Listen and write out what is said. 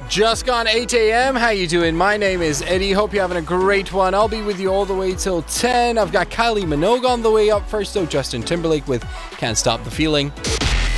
Just gone 8 a.m. How you doing? My name is Eddie. Hope you're having a great one. I'll be with you all the way till 10. I've got Kylie Minogue on the way up first, though. Justin Timberlake with Can't Stop the Feeling.